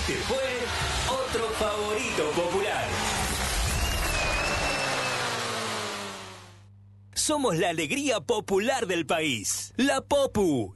Este fue otro favorito popular. Somos la alegría popular del país. La Popu